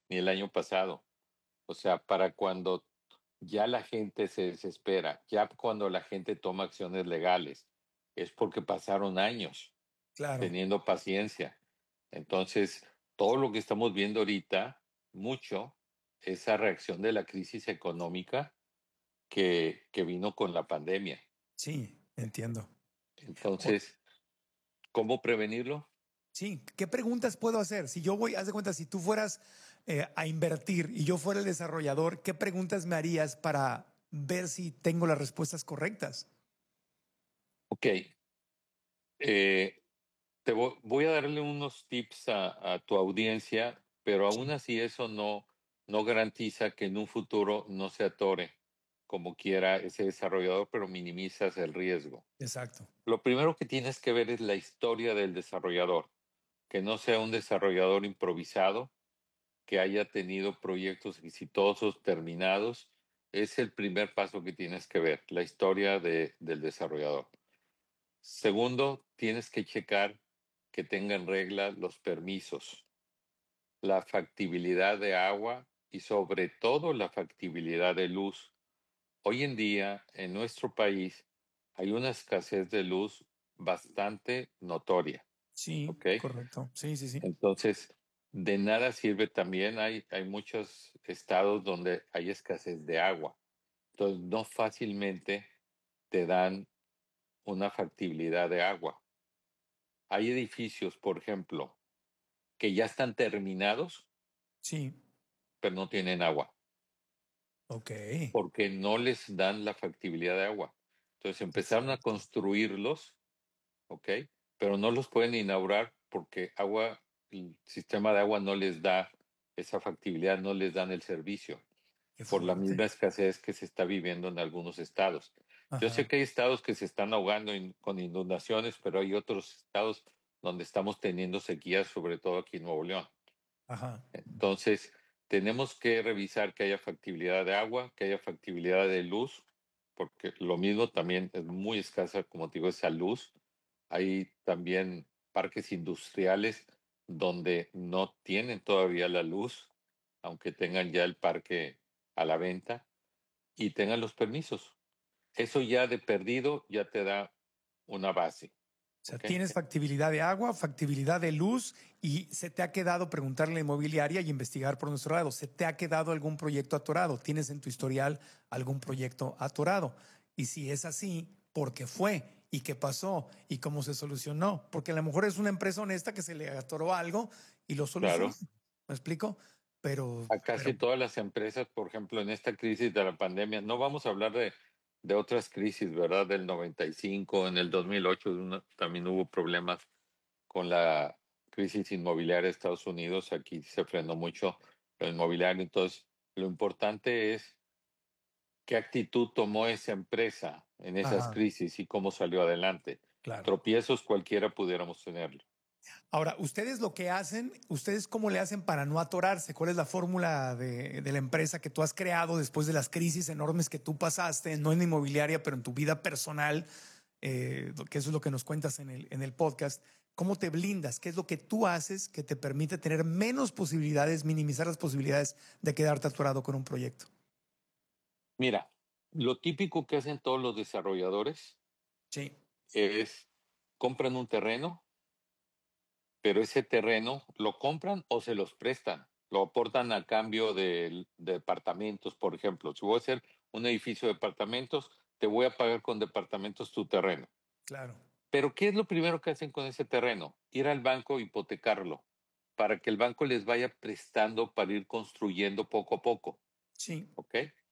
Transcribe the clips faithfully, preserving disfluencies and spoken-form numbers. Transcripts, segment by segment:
ni el año pasado. O sea, para cuando ya la gente se desespera, ya cuando la gente toma acciones legales, es porque pasaron años Claro. teniendo paciencia. Entonces, todo lo que estamos viendo ahorita, mucho, esa reacción de la crisis económica que, que vino con la pandemia. Sí, entiendo. O- Entonces, ¿cómo prevenirlo? sí, ¿qué preguntas puedo hacer? Si yo voy, haz de cuenta, si tú fueras eh, a invertir y yo fuera el desarrollador, ¿qué preguntas me harías para ver si tengo las respuestas correctas? Ok, eh, te vo- voy a darle unos tips a, a tu audiencia, pero aún Sí, así eso no, no garantiza que en un futuro no se atore como quiera ese desarrollador, pero minimizas el riesgo. exacto. Lo primero que tienes que ver es la historia del desarrollador, que no sea un desarrollador improvisado, que haya tenido proyectos exitosos, terminados. Es el primer paso que tienes que ver, la historia de- del desarrollador. Segundo, tienes que checar que tengan regla los permisos, la factibilidad de agua y sobre todo la factibilidad de luz. Hoy en día, en nuestro país, hay una escasez de luz bastante notoria, Sí, ¿ok? correcto. Sí, sí, sí. Entonces, de nada sirve también, hay, hay muchos estados donde hay escasez de agua. Entonces, no fácilmente te dan una factibilidad de agua. Hay edificios, por ejemplo, que ya están terminados, Sí, pero no tienen agua, ok. porque no les dan la factibilidad de agua. Entonces empezaron a Exacto. construirlos, ¿ok? Pero no los pueden inaugurar porque agua, el sistema de agua no les da esa factibilidad, no les dan el servicio, Qué por la fuerte. misma escasez que se está viviendo en algunos estados. Yo sé Ajá, que hay estados que se están ahogando in- con inundaciones, pero hay otros estados donde estamos teniendo sequías, sobre todo aquí en Nuevo León. ajá. Entonces, tenemos que revisar que haya factibilidad de agua, que haya factibilidad de luz, porque lo mismo también es muy escasa, como te digo, esa luz. Hay también parques industriales donde no tienen todavía la luz, aunque tengan ya el parque a la venta y tengan los permisos. Eso ya de perdido ya te da una base, O sea, ¿ok? tienes factibilidad de agua, factibilidad de luz y se te ha quedado preguntarle a la inmobiliaria y investigar por nuestro lado. ¿Se te ha quedado algún proyecto atorado? ¿Tienes en tu historial algún proyecto atorado? Y si es así, ¿por qué fue? ¿Y qué pasó? ¿Y cómo se solucionó? Porque a lo mejor es una empresa honesta que se le atoró algo y lo solucionó. Claro. ¿Me explico? Pero, A pero, casi todas las empresas, por ejemplo, en esta crisis de la pandemia, no vamos a hablar de, de otras crisis, ¿verdad? Del noventa y cinco, en el dos mil ocho una- también hubo problemas con la crisis inmobiliaria de Estados Unidos, aquí se frenó mucho lo inmobiliario, entonces lo importante es qué actitud tomó esa empresa en esas ajá, crisis y cómo salió adelante. claro. Tropiezos cualquiera pudiéramos tenerlo. Ahora, ustedes lo que hacen, ustedes cómo le hacen para no atorarse, ¿cuál es la fórmula de, de la empresa que tú has creado después de las crisis enormes que tú pasaste, no en la inmobiliaria, pero en tu vida personal, eh, que eso es lo que nos cuentas en el, en el podcast? ¿Cómo te blindas? ¿Qué es lo que tú haces que te permite tener menos posibilidades, minimizar las posibilidades de quedarte atorado con un proyecto? Mira, lo típico que hacen todos los desarrolladores Sí. es compran un terreno, pero ese terreno lo compran o se los prestan, lo aportan a cambio de, de departamentos, por ejemplo. Si voy a hacer un edificio de departamentos, te voy a pagar con departamentos tu terreno. Claro. Pero ¿qué es lo primero que hacen con ese terreno? Ir al banco e hipotecarlo para que el banco les vaya prestando para ir construyendo poco a poco, Sí. ¿ok?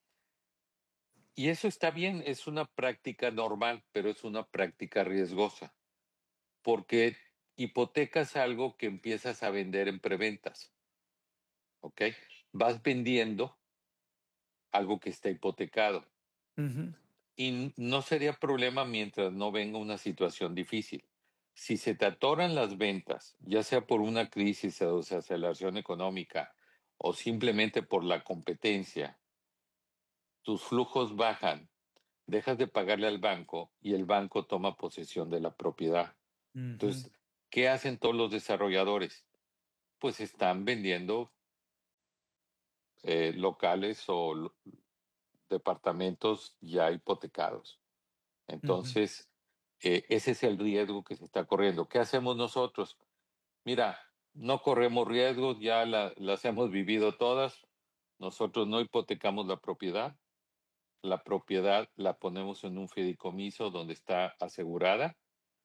Y eso está bien, es una práctica normal, pero es una práctica riesgosa, porque hipotecas algo que empiezas a vender en preventas. ¿Ok? Vas vendiendo algo que está hipotecado Ujú. y no sería problema mientras no venga una situación difícil. Si se te atoran las ventas, ya sea por una crisis o desaceleración económica o simplemente por la competencia, tus flujos bajan, dejas de pagarle al banco y el banco toma posesión de la propiedad. Ujú. Entonces, ¿qué hacen todos los desarrolladores? Pues están vendiendo eh, locales o lo- departamentos ya hipotecados. Ujú. Entonces, eh, ese es el riesgo que se está corriendo. ¿Qué hacemos nosotros? Mira, no corremos riesgos, ya la- las hemos vivido todas. Nosotros no hipotecamos la propiedad. La propiedad la ponemos en un fideicomiso donde está asegurada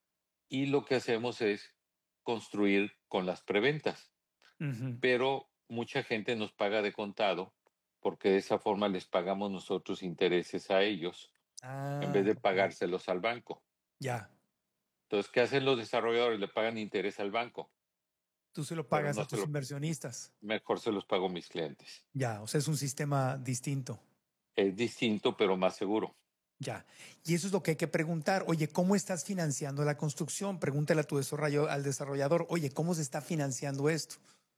y lo que hacemos es construir con las preventas. Ujú. Pero mucha gente nos paga de contado porque de esa forma les pagamos nosotros intereses a ellos en vez Ah, de ok. pagárselos al banco. Ya. Entonces, ¿qué hacen los desarrolladores? Le pagan interés al banco, Tú se lo pero pagas no a se tus lo, inversionistas. mejor se los pago a mis clientes. Ya, o sea, es un sistema distinto. Es distinto, pero más seguro. Ya. Y eso es lo que hay que preguntar. Oye, ¿cómo estás financiando la construcción? Pregúntale a tu desarrollo, al desarrollador, oye, ¿cómo se está financiando esto?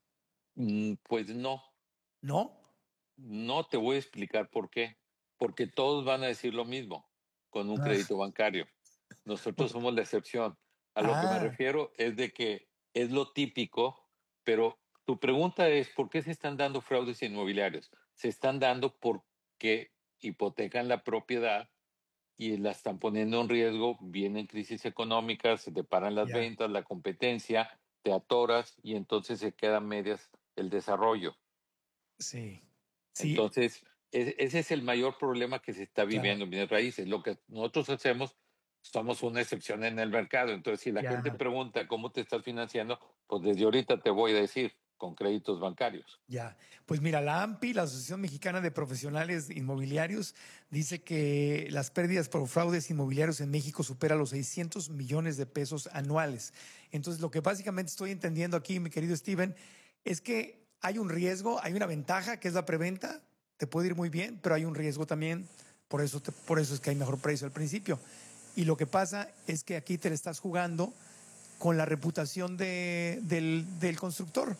Mm, Pues no, ¿No? no te voy a explicar por qué. Porque todos van a decir lo mismo con un Ah, crédito bancario. Nosotros ok. somos la excepción. A lo que me Ah, refiero es de que es lo típico, pero tu pregunta es, ¿por qué se están dando fraudes inmobiliarios? Se están dando porque hipotecan la propiedad y la están poniendo en riesgo, vienen crisis económicas, se te paran las ya. ventas, la competencia, te atoras y entonces se quedan medias el desarrollo. Sí. Sí, Entonces, e- ese es el mayor problema que se está claro. viviendo en bienes raíces. Lo que nosotros hacemos, somos una excepción en el mercado. Entonces, si la gente Ya. pregunta cómo te estás financiando, pues desde ahorita te voy a decir, con créditos bancarios. Ya, pues mira, la AMPI, la Asociación Mexicana de Profesionales Inmobiliarios, dice que las pérdidas por fraudes inmobiliarios en México superan los seiscientos millones de pesos anuales. Entonces, lo que básicamente estoy entendiendo aquí, mi querido Steven, es que hay un riesgo, hay una ventaja que es la preventa, te puede ir muy bien, pero hay un riesgo también, por eso, te- por eso es que hay mejor precio al principio. Y lo que pasa es que aquí te le estás jugando con la reputación de- del, del constructor.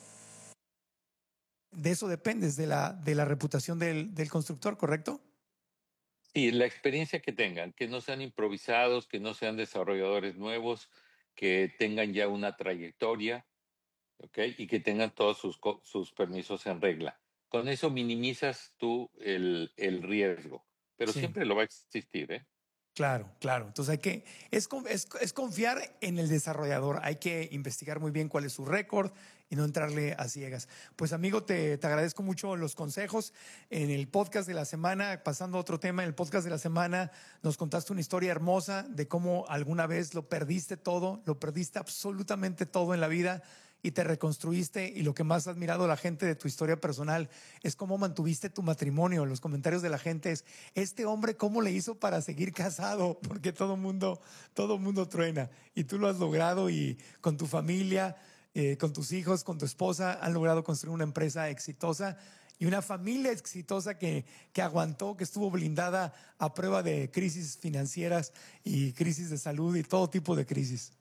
De eso dependes, de la, de la reputación del, del constructor, ¿correcto? Y la experiencia que tengan, que no sean improvisados, que no sean desarrolladores nuevos, que tengan ya una trayectoria, ¿ok? Y que tengan todos sus, co- sus permisos en regla. Con eso minimizas tú el, el riesgo, pero Sí, siempre lo va a existir, ¿eh? claro, claro. Entonces hay que, es, con- es, es confiar en el desarrollador, hay que investigar muy bien cuál es su récord y no entrarle a ciegas. Pues amigo, te, te agradezco mucho los consejos. En el podcast de la semana, pasando a otro tema, en el podcast de la semana nos contaste una historia hermosa de cómo alguna vez lo perdiste todo, lo perdiste absolutamente todo en la vida y te reconstruiste, y lo que más ha admirado la gente de tu historia personal es cómo mantuviste tu matrimonio. Los comentarios de la gente es, este hombre cómo le hizo para seguir casado, porque todo mundo, todo mundo truena y tú lo has logrado, y con tu familia, eh, con tus hijos, con tu esposa, han logrado construir una empresa exitosa y una familia exitosa que, que aguantó, que estuvo blindada a prueba de crisis financieras y crisis de salud y todo tipo de crisis.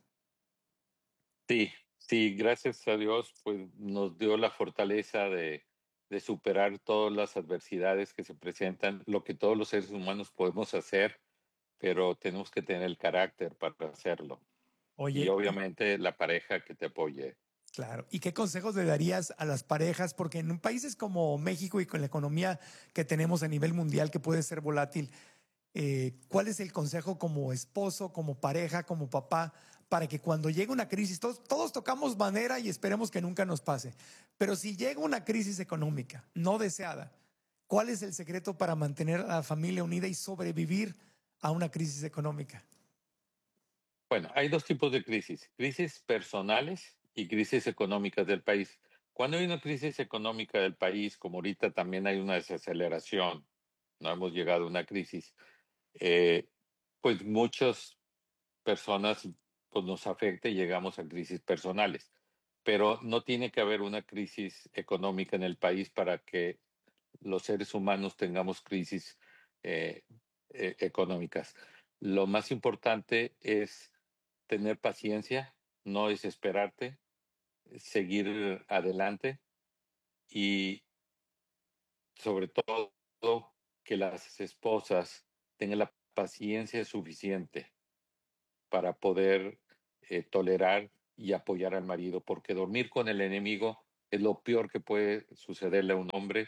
Sí, sí, gracias a Dios, pues nos dio la fortaleza de, de superar todas las adversidades que se presentan, lo que todos los seres humanos podemos hacer, pero tenemos que tener el carácter para hacerlo. Y Oye, y obviamente la pareja que te apoye. claro. ¿Y qué consejos le darías a las parejas? Porque en países como México y con la economía que tenemos a nivel mundial que puede ser volátil, eh, ¿cuál es el consejo como esposo, como pareja, como papá, para que cuando llegue una crisis, todos, todos tocamos madera y esperemos que nunca nos pase, pero si llega una crisis económica no deseada, ¿cuál es el secreto para mantener a la familia unida y sobrevivir a una crisis económica? Bueno, hay dos tipos de crisis, crisis personales y crisis económicas del país. Cuando hay una crisis económica del país, como ahorita también hay una desaceleración, no hemos llegado a una crisis, eh, pues muchas personas pues nos afecta y llegamos a crisis personales. Pero no tiene que haber una crisis económica en el país para que los seres humanos tengamos crisis eh, eh, económicas. Lo más importante es tener paciencia, no desesperarte, seguir adelante y sobre todo que las esposas tengan la paciencia suficiente para poder eh, tolerar y apoyar al marido, porque dormir con el enemigo es lo peor que puede sucederle a un hombre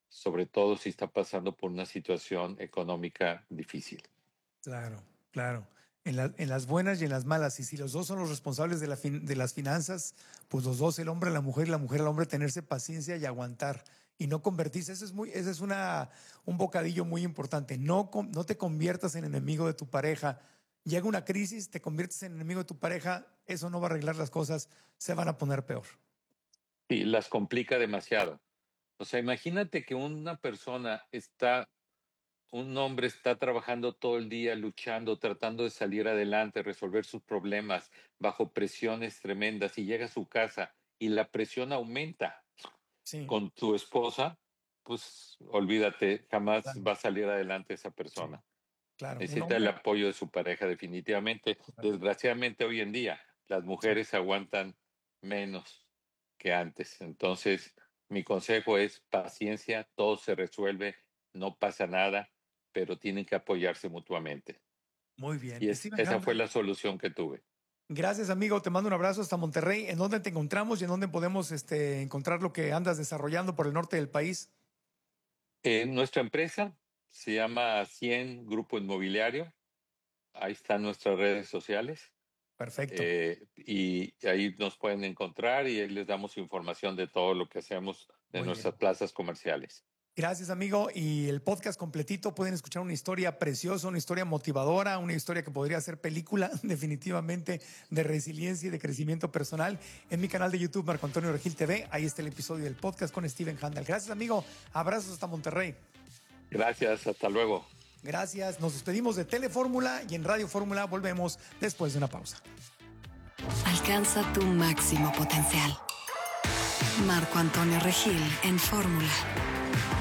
sobre todo si está pasando por una situación económica difícil. Claro, claro. En, la- en las buenas y en las malas. Y si los dos son los responsables de, la fin- de las finanzas, pues los dos, el hombre a la mujer y la mujer al hombre, tenerse paciencia y aguantar y no convertirse. Ese es, muy, ese es una, un bocadillo muy importante. No, con- no te conviertas en enemigo de tu pareja. Llega una crisis, te conviertes en enemigo de tu pareja, eso no va a arreglar las cosas, se van a poner peor. Y las complica demasiado. O sea, imagínate que una persona está, un hombre está trabajando todo el día, luchando, tratando de salir adelante, resolver sus problemas bajo presiones tremendas y llega a su casa y la presión aumenta Sí, con tu esposa, pues olvídate, jamás claro, va a salir adelante esa sí, persona. claro. Un Necesita el hombre, apoyo de su pareja definitivamente. claro, Desgraciadamente hoy en día las sí. mujeres aguantan menos que antes. Entonces, mi consejo es paciencia, todo se resuelve, no pasa nada, pero tienen que apoyarse mutuamente. Muy bien. Y es, Steven esa fue Handel, la solución que tuve. gracias, amigo. Te mando un abrazo hasta Monterrey. ¿En dónde te encontramos y en dónde podemos este, encontrar lo que andas desarrollando por el norte del país? Eh, nuestra empresa se llama cien Grupo Inmobiliario. Ahí están nuestras redes sociales. Perfecto. Eh, y ahí nos pueden encontrar y ahí les damos información de todo lo que hacemos de Muy nuestras bien. plazas comerciales. Gracias, amigo. Y el podcast completito pueden escuchar una historia preciosa, una historia motivadora, una historia que podría ser película, definitivamente, de resiliencia y de crecimiento personal en mi canal de YouTube, Marco Antonio Regil T V. Ahí está el episodio del podcast con Steven Handel. Gracias, amigo. Abrazos hasta Monterrey. Gracias, hasta luego. Gracias. Nos despedimos de Telefórmula y en Radio Fórmula volvemos después de una pausa. Alcanza tu máximo potencial. Marco Antonio Regil en Fórmula.